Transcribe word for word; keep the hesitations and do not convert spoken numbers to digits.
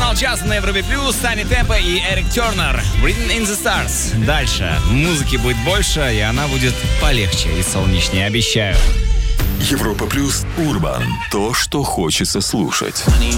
Финал часа на Европе Плюс, Сани Темпо и Эрик Тернер. Written in the Stars. Дальше. Музыки будет больше, и она будет полегче и солнечнее, обещаю. Европа Плюс Урбан. То, что хочется слушать. Money